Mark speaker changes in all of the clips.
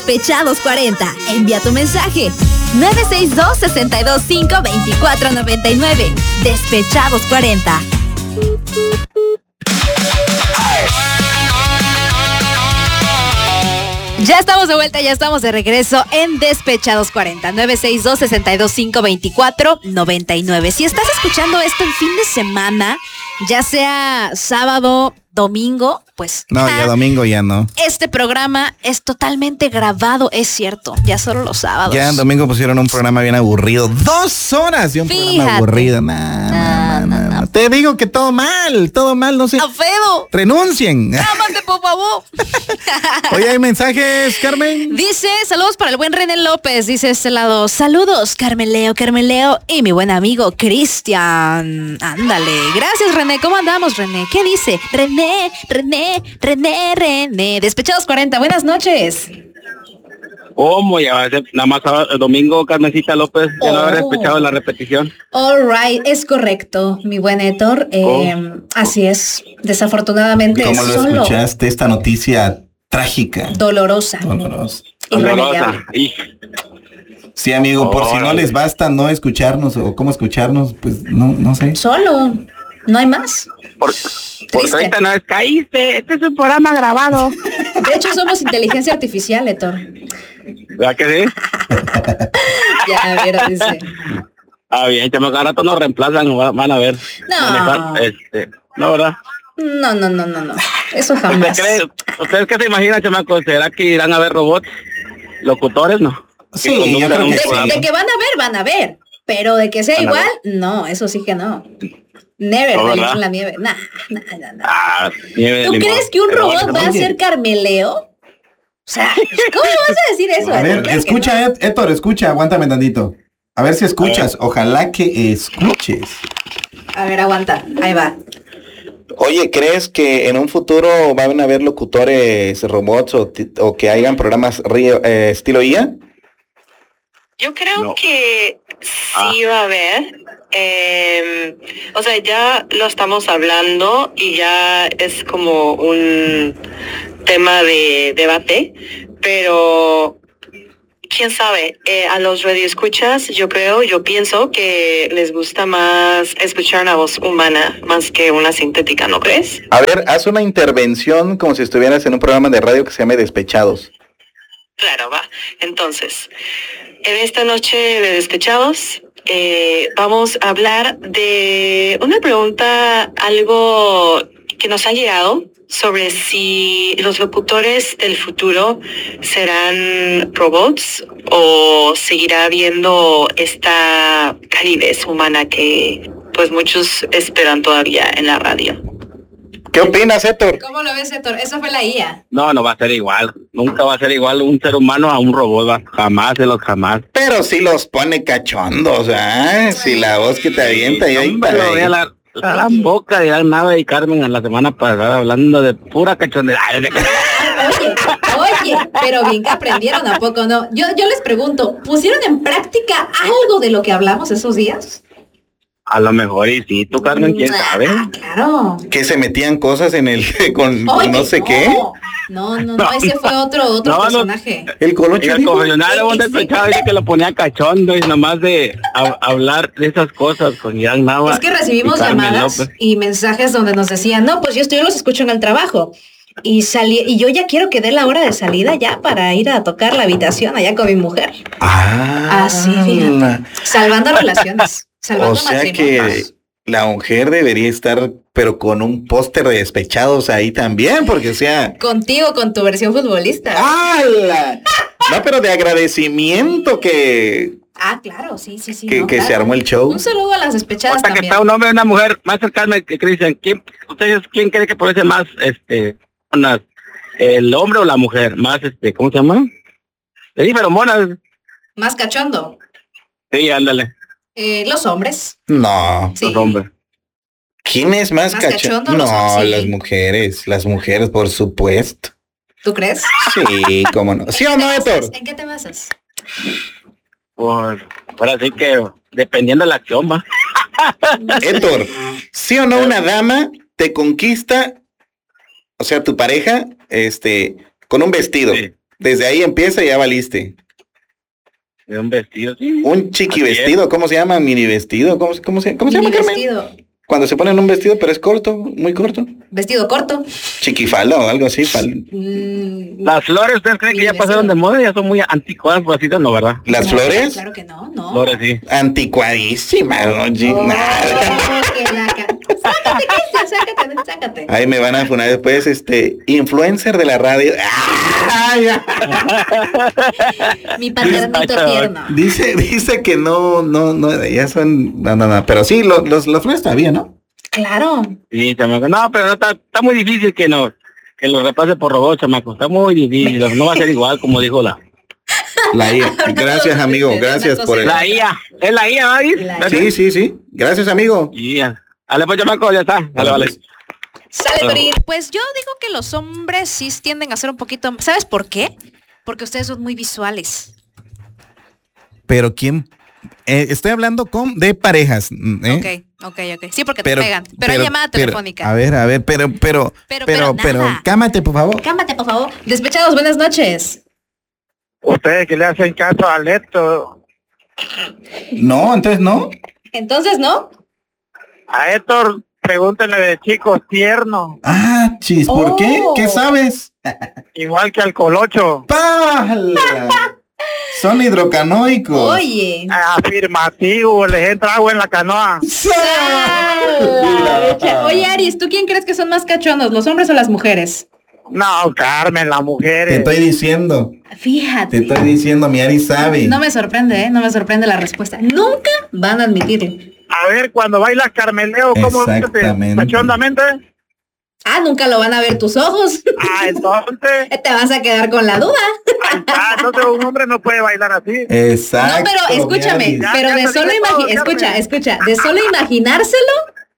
Speaker 1: Despechados 40. Envía tu mensaje. 962-625-2499. Despechados 40. Ya estamos de vuelta, ya estamos de regreso en Despechados 40, 962-625-2499. Si estás escuchando esto en fin de semana, ya sea sábado, domingo, pues...
Speaker 2: No, ya domingo ya no.
Speaker 1: Este programa es totalmente grabado, es cierto, ya solo los sábados.
Speaker 2: Ya en domingo pusieron un programa bien aburrido. 2 horas de un programa aburrido. No. Te digo que todo mal, no sé.
Speaker 1: ¡Afedo!
Speaker 2: ¡Renuncien!
Speaker 1: ¡Cámate, por favor!
Speaker 2: Oye, ¿hay mensajes, Carmen?
Speaker 1: Dice, saludos para el buen René López, dice este lado. Saludos, Carmen Leo y mi buen amigo Cristian. Ándale. Gracias, René. ¿Cómo andamos, René? ¿Qué dice? René. Despechados 40, buenas noches.
Speaker 3: ¿Cómo? Ya va a ser nada más el domingo, Carmencita López, ya no habrá despechado la repetición.
Speaker 1: All right, es correcto, mi buen Héctor. Así es, desafortunadamente
Speaker 2: ¿Cómo lo escuchaste esta noticia trágica?
Speaker 1: Dolorosa.
Speaker 2: Sí, amigo, por si no les basta no escucharnos o cómo escucharnos, pues no sé.
Speaker 1: Solo, no hay más.
Speaker 3: Porque ahorita no caíste, este es un programa grabado.
Speaker 1: De hecho, somos inteligencia artificial, Héctor.
Speaker 3: ¿Verdad que sí?
Speaker 1: Ya, mira, dice.
Speaker 3: Bien, chamaco, ahora todos nos reemplazan, van a ver.
Speaker 1: No.
Speaker 3: No, ¿verdad?
Speaker 1: No. Eso jamás.
Speaker 3: ¿Ustedes qué se imaginan, chamaco? ¿Será que irán a ver robots? ¿Locutores? No.
Speaker 2: Sí, yo creo que sí.
Speaker 1: De que van a ver. Pero de que sea igual, no, eso sí que no. Never, de limón la nieve. Nah. ¿Tú crees que un robot va a ser Carmeleo? O sea, ¿cómo vas a decir eso?
Speaker 2: A ver, escucha, Héctor, escucha, aguántame tantito. A ver si escuchas, ojalá que escuches.
Speaker 1: A ver, aguanta, ahí va.
Speaker 2: Oye, ¿crees que en un futuro van a haber locutores robots o que hayan programas estilo IA?
Speaker 4: Yo creo que sí va a haber. O sea, ya lo estamos hablando y ya es como un tema de debate, pero quién sabe, a los radioescuchas yo pienso que les gusta más escuchar una voz humana más que una sintética, ¿no crees?
Speaker 2: A ver, haz una intervención como si estuvieras en un programa de radio que se llame Despechados.
Speaker 4: Claro, va. Entonces, en esta noche de Despechados, vamos a hablar de una pregunta, algo que nos ha llegado sobre si los locutores del futuro serán robots o seguirá habiendo esta calidez humana que pues muchos esperan todavía en la radio.
Speaker 2: ¿Qué opinas, Héctor?
Speaker 1: ¿Cómo lo ves, Héctor? Esa fue la IA.
Speaker 3: No va a ser igual. Nunca va a ser igual un ser humano a un robot. ¿Va? Jamás.
Speaker 2: Pero sí los pone cachondos, ¿eh? Si la voz que te avienta y ahí para ahí.
Speaker 3: La boca de Nava y Carmen en la semana pasada hablando de pura cachondera.
Speaker 1: Oye, pero bien que aprendieron, ¿a poco no? Yo les pregunto, ¿pusieron en práctica algo de lo que hablamos esos días?
Speaker 3: A lo mejor y sí, tú, Carmen, ¿quién sabe?
Speaker 1: Claro.
Speaker 2: Que se metían cosas en el con no sé qué.
Speaker 1: No, ese fue otro personaje.
Speaker 2: El Colocho.
Speaker 3: El confesionario un despechado dice que lo ponía cachondo y nomás de hablar de esas cosas con Irán Nava.
Speaker 1: Es que recibimos llamadas y mensajes donde nos decían, no, pues yo los escucho en el trabajo. Y yo ya quiero que dé la hora de salida ya para ir a tocar la habitación allá con mi mujer. Así, fíjate. Salvando relaciones.
Speaker 2: O sea que la mujer debería estar, pero con un póster de Despechados ahí también, porque o sea...
Speaker 1: Contigo, con tu versión futbolista.
Speaker 2: ¡Hala! No, pero de agradecimiento que...
Speaker 1: Claro, sí.
Speaker 2: Que
Speaker 1: claro.
Speaker 2: Se armó el show.
Speaker 1: Un saludo a las despechadas
Speaker 3: hasta
Speaker 1: también.
Speaker 3: Que está un hombre y una mujer más cercana que Cristian. ¿Quién cree que parece más, el hombre o la mujer? Más, ¿cómo se llama? Le di feromonas.
Speaker 1: Más cachondo.
Speaker 3: Sí, ándale.
Speaker 1: Los hombres.
Speaker 2: No.
Speaker 1: Sí.
Speaker 3: Los hombres.
Speaker 2: ¿Quién es más cachondo? No, sí. Las mujeres, por supuesto.
Speaker 1: ¿Tú crees?
Speaker 2: Sí, cómo no. ¿Sí o no, Héctor?
Speaker 1: ¿En qué te basas?
Speaker 3: Ahora sí que dependiendo de la acción, va.
Speaker 2: Héctor, ¿sí o no una dama te conquista, o sea, tu pareja, con un vestido?
Speaker 3: Sí.
Speaker 2: Desde ahí empieza y ya valiste.
Speaker 3: De un vestido, sí.
Speaker 2: Un chiqui vestido, ¿cómo se llama? Mini vestido, ¿cómo se llama,
Speaker 1: vestido.
Speaker 2: Cuando se ponen un vestido, pero es corto, muy corto.
Speaker 1: Vestido corto.
Speaker 2: Chiquifalo o algo así.
Speaker 3: Las flores, ¿ustedes creen que ya pasaron de moda? Ya son muy anticuadas, pues así no, ¿verdad?
Speaker 2: ¿Las flores?
Speaker 1: Claro que no.
Speaker 3: Flores, sí.
Speaker 2: Anticuadísimas, oye. Sácate. Ahí me van a poner después, influencer de la radio.
Speaker 1: Mi paternito tierno.
Speaker 2: Dice que no, ya son, no, pero sí, los flores está bien, ¿no?
Speaker 1: Claro.
Speaker 3: Sí, chamaco. No, pero no, está muy difícil que lo repase por robot, chamaco. Está muy difícil. No va a ser igual, como dijo la
Speaker 2: IA. Gracias, amigo. Gracias por el...
Speaker 3: La IA. ¿Es la IA,
Speaker 2: ¿vale? Sí. Gracias, amigo.
Speaker 3: IA. Dale, pues, chamaco, ya está. Vale.
Speaker 1: Sale, Torín. Pues yo digo que los hombres sí tienden a ser un poquito... ¿Sabes por qué? Porque ustedes son muy visuales.
Speaker 2: Pero ¿quién? Estoy hablando de parejas.
Speaker 1: Ok. Sí, porque te pegan. Pero hay llamada telefónica.
Speaker 2: A ver, pero, cámate, por favor.
Speaker 1: Despechados, buenas noches.
Speaker 3: Ustedes que le hacen caso a Héctor.
Speaker 2: No, entonces no.
Speaker 1: ¿Entonces no?
Speaker 3: A Héctor, pregúntenle de chicos tiernos.
Speaker 2: Ah, chis, ¿por qué? ¿Qué sabes?
Speaker 3: Igual que al colocho.
Speaker 2: ¡Pala! Son hidrocanoicos.
Speaker 1: Oye.
Speaker 3: Afirmativo, les entra agua en la canoa.
Speaker 1: Oye, Aris, ¿tú quién crees que son más cachondos, los hombres o las mujeres?
Speaker 3: No, Carmen, las mujeres.
Speaker 2: Te estoy diciendo.
Speaker 1: Fíjate.
Speaker 2: Te estoy diciendo, mi Aris sabe.
Speaker 1: No me sorprende, no me sorprende la respuesta. Nunca van a admitirlo.
Speaker 3: A ver, cuando bailas Carmeleo, ¿cómo te cachondamente?
Speaker 1: Nunca lo van a ver tus ojos.
Speaker 3: Entonces.
Speaker 1: Te vas a quedar con la duda.
Speaker 3: Entonces un hombre no puede bailar así.
Speaker 2: Exacto.
Speaker 1: No, pero escúchame, pero de solo de solo imaginárselo.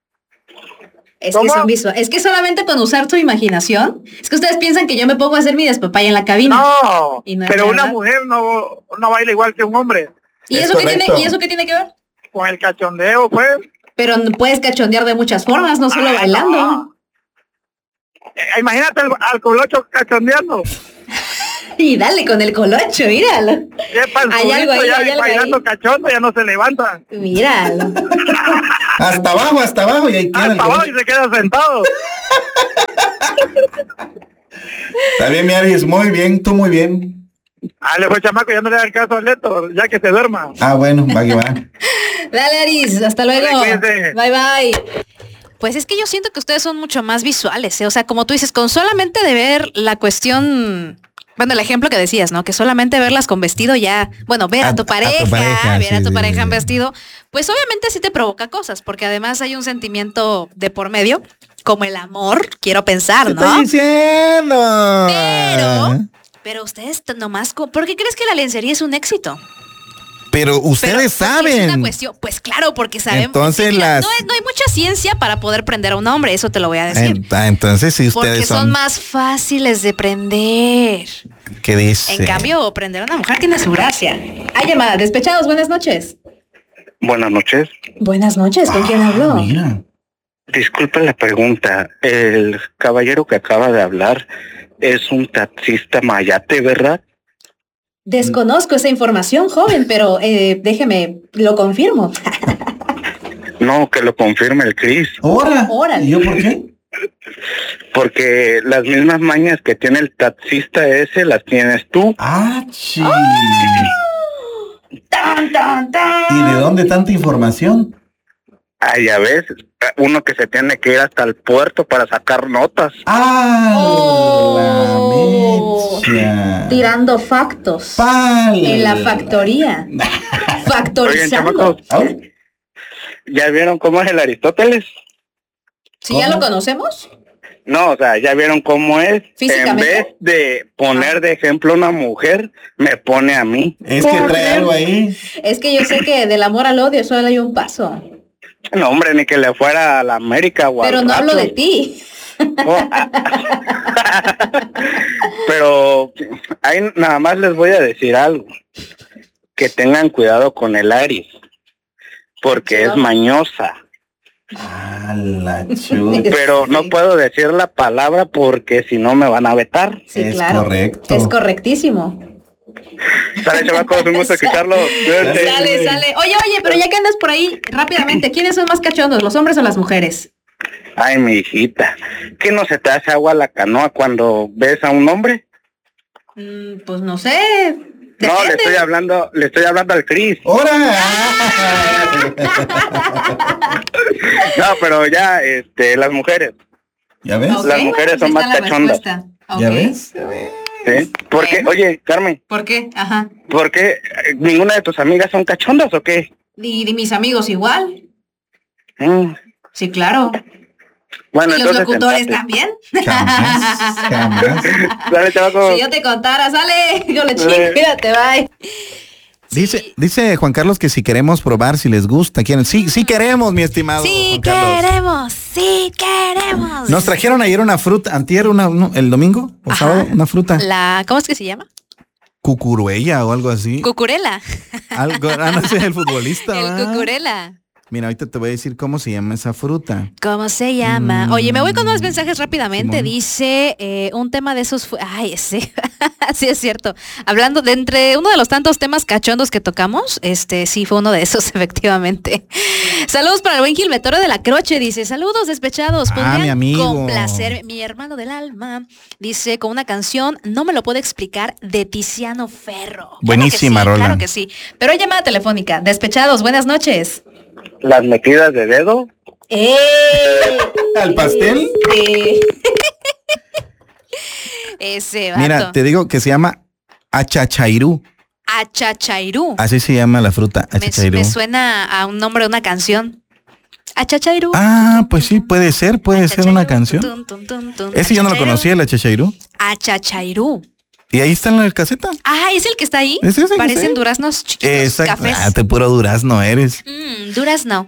Speaker 1: Es que solamente con usar tu imaginación. Es que ustedes piensan que yo me pongo a hacer mi despapaya en la cabina.
Speaker 3: No, pero una mujer no baila igual que un hombre.
Speaker 1: ¿Y eso qué tiene que ver?
Speaker 3: Con el cachondeo, pues.
Speaker 1: Pero puedes cachondear de muchas formas, no solo bailando.
Speaker 3: No. Imagínate al colocho cachondeando.
Speaker 1: Y dale con el colocho, míralo.
Speaker 3: Hay algo ahí, bailando ahí. Cachondo, ya no se levanta.
Speaker 1: Míralo.
Speaker 2: hasta abajo y ahí queda.
Speaker 3: Hasta abajo y se queda sentado.
Speaker 2: Está bien, mi Aris, muy bien, tú muy bien.
Speaker 3: Le fue chamaco, ya no le da el caso al Neto, ya que se duerma.
Speaker 2: Bueno, va que va.
Speaker 1: Dale, Aris, hasta luego.
Speaker 3: Bye.
Speaker 1: Pues es que yo siento que ustedes son mucho más visuales, ¿eh? O sea, como tú dices, con solamente de ver la cuestión, bueno, el ejemplo que decías, ¿no? Que solamente verlas con vestido ya, bueno, ver a tu pareja en vestido, pues obviamente sí te provoca cosas, porque además hay un sentimiento de por medio, como el amor, quiero pensar, ¿no?
Speaker 2: Estoy diciendo.
Speaker 1: Pero ustedes nomás, ¿por qué crees que la lencería es un éxito?
Speaker 2: Pero ustedes saben.
Speaker 1: Es una cuestión, pues claro, porque sabemos.
Speaker 2: Entonces
Speaker 1: no hay mucha ciencia para poder prender a un hombre, eso te lo voy a decir.
Speaker 2: Entonces sí, ustedes
Speaker 1: porque son más fáciles de prender.
Speaker 2: ¿Qué dice?
Speaker 1: En cambio, prender a una mujer tiene su gracia. Hay llamada, despechados, buenas noches.
Speaker 3: Buenas noches.
Speaker 1: Buenas noches, ¿con quién habló?
Speaker 2: Mira.
Speaker 3: Disculpe la pregunta, el caballero que acaba de hablar es un taxista mayate, ¿verdad?
Speaker 1: Desconozco esa información, joven, pero déjeme, lo confirmo.
Speaker 3: No, que lo confirme el Cris.
Speaker 1: Órale.
Speaker 2: ¿Y yo por qué?
Speaker 3: Porque las mismas mañas que tiene el taxista ese, las tienes tú.
Speaker 2: Sí.
Speaker 1: ¡Tan!
Speaker 2: ¿Y de dónde tanta información?
Speaker 3: Ya ves, uno que se tiene que ir hasta el puerto para sacar notas.
Speaker 1: Tirando factos. En la factoría. Factorizando.
Speaker 3: Oigan, ¿ya vieron cómo es el Aristóteles?
Speaker 1: ¿Sí ya lo conocemos?
Speaker 3: No, o sea, ¿ya vieron cómo es?
Speaker 1: ¿Físicamente?
Speaker 3: En vez de poner de ejemplo a una mujer, me pone a mí.
Speaker 2: Es que trae algo ahí.
Speaker 1: Es que yo sé que del amor al odio solo hay un paso.
Speaker 3: No, hombre, ni que le fuera a la América o
Speaker 1: pero no hablo de ti.
Speaker 3: Pero ahí nada más les voy a decir algo. Que tengan cuidado con el Aries. Porque es mañosa. Pero no puedo decir la palabra porque si no me van a vetar.
Speaker 1: Sí, es claro. Correcto. Es correctísimo.
Speaker 3: Sale, chavacos, un gusto escucharlo.
Speaker 1: Sale. Oye, pero ya que andas por ahí, rápidamente, ¿quiénes son más cachondos, los hombres o las mujeres?
Speaker 3: Ay, mi hijita, ¿qué no se te hace agua a la canoa cuando ves a un hombre?
Speaker 1: Pues no sé.
Speaker 3: Depende. No, le estoy hablando al Cris.
Speaker 2: ¡Hora!
Speaker 3: No, pero ya, las mujeres.
Speaker 2: ¿Ya ves?
Speaker 3: Okay, las mujeres son más cachondas.
Speaker 2: ¿Ya ves?
Speaker 3: ¿Sí? ¿Por qué? Oye, Carmen.
Speaker 1: ¿Por qué? Ajá.
Speaker 3: ¿Por qué ninguna de tus amigas son cachondas o qué?
Speaker 1: Y mis amigos igual. Sí, claro.
Speaker 3: Bueno,
Speaker 1: ¿y los locutores también?
Speaker 2: Jamás.
Speaker 3: Dale,
Speaker 1: si yo te contara, sale. Cuídate, bye.
Speaker 2: Dice Juan Carlos que si queremos probar, si les gusta, quieren. Sí queremos, mi estimado.
Speaker 1: Sí queremos.
Speaker 2: Nos trajeron ayer una fruta, antier, el domingo, o sábado, una fruta.
Speaker 1: ¿Cómo es que se llama?
Speaker 2: Cucuruella o algo así.
Speaker 1: Cucurela.
Speaker 2: No sé, el futbolista.
Speaker 1: El cucurela.
Speaker 2: Mira, ahorita te voy a decir cómo se llama esa fruta.
Speaker 1: ¿Cómo se llama? Oye, me voy con unos mensajes rápidamente. Simón. Dice, un tema de esos fue... Ay, ese. Sí, es cierto. Hablando de entre uno de los tantos temas cachondos que tocamos, sí fue uno de esos, efectivamente. Saludos para el buen Gilberto de la Croche, dice, saludos despechados.
Speaker 2: Mi amigo.
Speaker 1: Complacer, mi hermano del alma. Dice, con una canción, no me lo puedo explicar, de Tiziano Ferro.
Speaker 2: Buenísima,
Speaker 1: claro
Speaker 2: rola.
Speaker 1: Claro que sí. Pero hay llamada telefónica. Despechados, buenas noches.
Speaker 3: ¿Las metidas de dedo?
Speaker 2: ¿Al pastel?
Speaker 1: Ese vato.
Speaker 2: Mira, te digo que se llama achachairú.
Speaker 1: Achachairú.
Speaker 2: Así se llama la fruta, achachairú.
Speaker 1: Me suena a un nombre de una canción. Achachairú.
Speaker 2: Pues sí, puede ser una canción. Ese yo no lo conocía, el achachairú.
Speaker 1: Achachairú.
Speaker 2: Y ahí está en la caseta.
Speaker 1: ¿Es el que está ahí?
Speaker 2: ¿Es ese?
Speaker 1: Parecen duraznos chiquitos.
Speaker 2: Exacto.
Speaker 1: Cafés.
Speaker 2: Puro durazno eres.
Speaker 1: Durazno.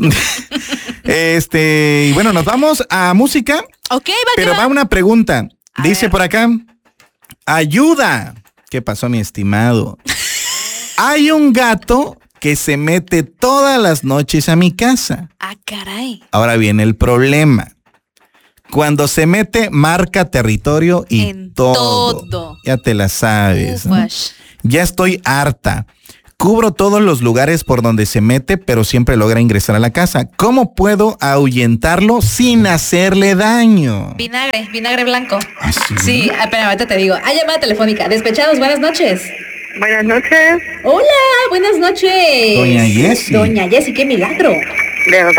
Speaker 2: Y bueno, nos vamos a música.
Speaker 1: Ok,
Speaker 2: pero va una pregunta. Dice por acá, ayuda. ¿Qué pasó, mi estimado? Hay un gato que se mete todas las noches a mi casa.
Speaker 1: Caray.
Speaker 2: Ahora viene el problema. Cuando se mete, marca territorio y en todo. Ya te la sabes, ¿no? Ya estoy harta. Cubro todos los lugares por donde se mete, pero siempre logra ingresar a la casa. ¿Cómo puedo ahuyentarlo sin hacerle daño?
Speaker 1: Vinagre blanco.
Speaker 2: Sí,
Speaker 1: espera, ahorita te digo. Hay llamada telefónica. Despechados, buenas noches.
Speaker 5: Buenas noches.
Speaker 1: Hola, buenas noches.
Speaker 2: Doña Jessie.
Speaker 1: Doña Jessie, qué milagro.
Speaker 5: ¿De